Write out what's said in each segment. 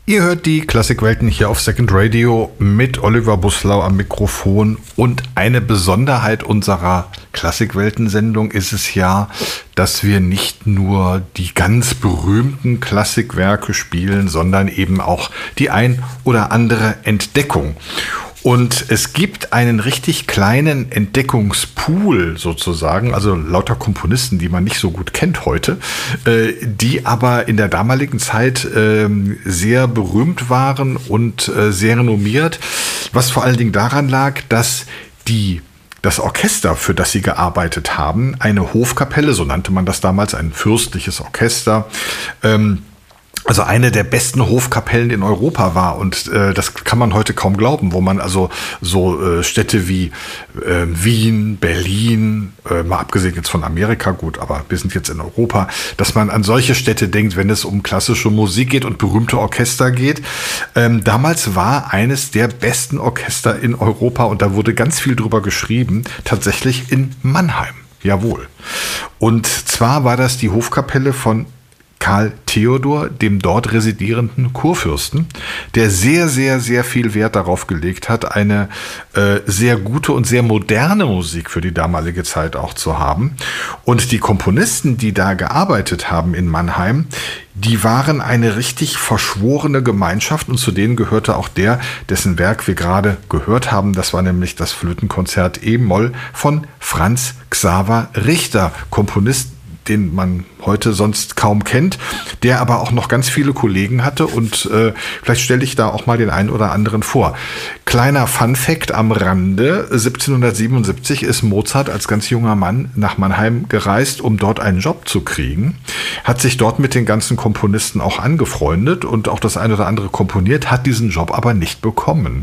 Ihr hört die Klassikwelten hier auf Second Radio mit Oliver Buslau am Mikrofon. Und eine Besonderheit unserer Klassikwelten-Sendung ist es ja, dass wir nicht nur die ganz berühmten Klassikwerke spielen, sondern eben auch die ein oder andere Entdeckung. Und es gibt einen richtig kleinen Entdeckungspool sozusagen, also lauter Komponisten, die man nicht so gut kennt heute, die aber in der damaligen Zeit sehr berühmt waren und sehr renommiert, was vor allen Dingen daran lag, dass das Orchester, für das sie gearbeitet haben, eine Hofkapelle, so nannte man das damals, ein fürstliches Orchester, also eine der besten Hofkapellen in Europa war. Und das kann man heute kaum glauben, wo man also so Städte wie Wien, Berlin, mal abgesehen jetzt von Amerika, gut, aber wir sind jetzt in Europa, dass man an solche Städte denkt, wenn es um klassische Musik geht und berühmte Orchester geht. Damals war eines der besten Orchester in Europa, und da wurde ganz viel drüber geschrieben, tatsächlich in Mannheim. Jawohl. Und zwar war das die Hofkapelle von Karl Theodor, dem dort residierenden Kurfürsten, der sehr, sehr, sehr viel Wert darauf gelegt hat, eine sehr gute und sehr moderne Musik für die damalige Zeit auch zu haben. Und die Komponisten, die da gearbeitet haben in Mannheim, die waren eine richtig verschworene Gemeinschaft, und zu denen gehörte auch der, dessen Werk wir gerade gehört haben. Das war nämlich das Flötenkonzert E-Moll von Franz Xaver Richter, Komponist, den man heute sonst kaum kennt, der aber auch noch ganz viele Kollegen hatte, und vielleicht stelle ich da auch mal den einen oder anderen vor. Kleiner Funfact am Rande: 1777 ist Mozart als ganz junger Mann nach Mannheim gereist, um dort einen Job zu kriegen, hat sich dort mit den ganzen Komponisten auch angefreundet und auch das ein oder andere komponiert, hat diesen Job aber nicht bekommen.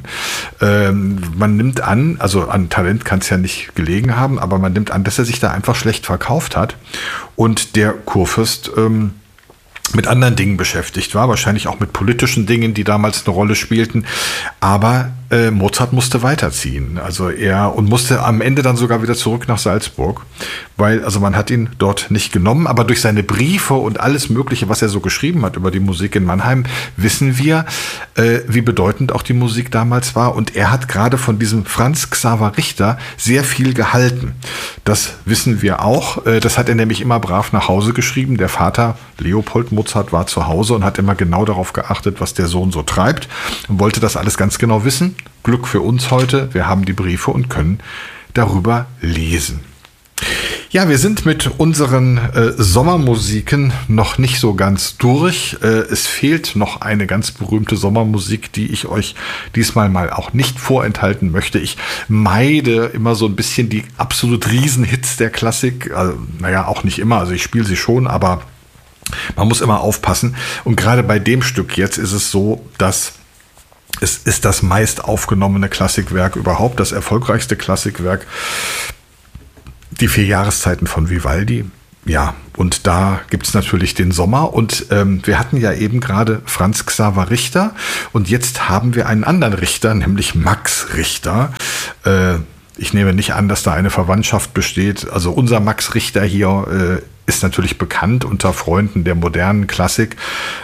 Man nimmt an, also an Talent kann es ja nicht gelegen haben, aber man nimmt an, dass er sich da einfach schlecht verkauft hat und der Kurfürst mit anderen Dingen beschäftigt war, wahrscheinlich auch mit politischen Dingen, die damals eine Rolle spielten. Aber Mozart musste weiterziehen. Also und musste am Ende dann sogar wieder zurück nach Salzburg, weil also man hat ihn dort nicht genommen. Aber durch seine Briefe und alles Mögliche, was er so geschrieben hat über die Musik in Mannheim, wissen wir, wie bedeutend auch die Musik damals war. Und er hat gerade von diesem Franz Xaver Richter sehr viel gehalten. Das wissen wir auch. Das hat er nämlich immer brav nach Hause geschrieben. Der Vater, Leopold Mozart, war zu Hause und hat immer genau darauf geachtet, was der Sohn so treibt, und wollte das alles ganz genau wissen. Glück für uns heute, wir haben die Briefe und können darüber lesen. Ja, wir sind mit unseren Sommermusiken noch nicht so ganz durch. Es fehlt noch eine ganz berühmte Sommermusik, die ich euch diesmal mal auch nicht vorenthalten möchte. Ich meide immer so ein bisschen die absolut Riesenhits der Klassik. Also, naja, auch nicht immer, also ich spiele sie schon, aber man muss immer aufpassen. Und gerade bei dem Stück jetzt ist es so, dass es ist das meist aufgenommene Klassikwerk überhaupt, das erfolgreichste Klassikwerk, die 4 Jahreszeiten von Vivaldi. Ja, und da gibt es natürlich den Sommer, und wir hatten ja eben gerade Franz Xaver Richter, und jetzt haben wir einen anderen Richter, nämlich Max Richter. Ich nehme nicht an, dass da eine Verwandtschaft besteht. Also unser Max Richter hier ist natürlich bekannt unter Freunden der modernen Klassik,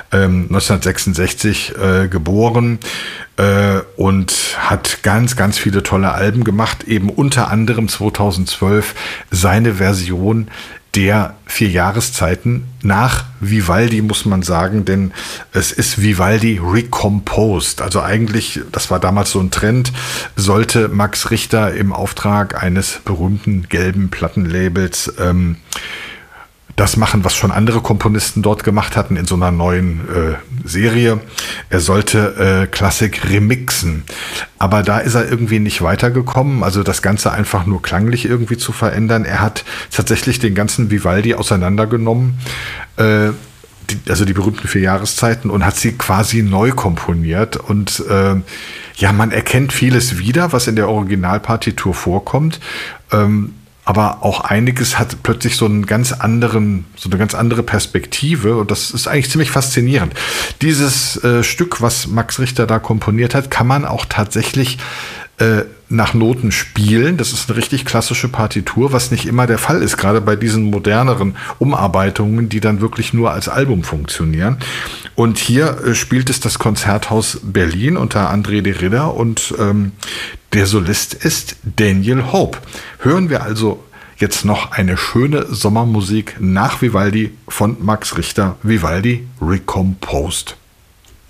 1966 geboren und hat ganz, ganz viele tolle Alben gemacht, eben unter anderem 2012 seine Version der 4 Jahreszeiten nach Vivaldi, muss man sagen, denn es ist Vivaldi recomposed. Also eigentlich, das war damals so ein Trend, sollte Max Richter im Auftrag eines berühmten gelben Plattenlabels das machen, was schon andere Komponisten dort gemacht hatten in so einer neuen Serie. Er sollte Klassik remixen. Aber da ist er irgendwie nicht weitergekommen, also das Ganze einfach nur klanglich irgendwie zu verändern. Er hat tatsächlich den ganzen Vivaldi auseinandergenommen, also die berühmten 4 Jahreszeiten, und hat sie quasi neu komponiert. Und ja, man erkennt vieles wieder, was in der Originalpartitur vorkommt. Aber auch einiges hat plötzlich so eine ganz andere Perspektive, und das ist eigentlich ziemlich faszinierend. Dieses Stück, was Max Richter da komponiert hat, kann man auch tatsächlich nach Noten spielen. Das ist eine richtig klassische Partitur, was nicht immer der Fall ist, gerade bei diesen moderneren Umarbeitungen, die dann wirklich nur als Album funktionieren. Und hier spielt es das Konzerthaus Berlin unter André de Ridder und der Solist ist Daniel Hope. Hören wir also jetzt noch eine schöne Sommermusik nach Vivaldi von Max Richter, Vivaldi Recomposed.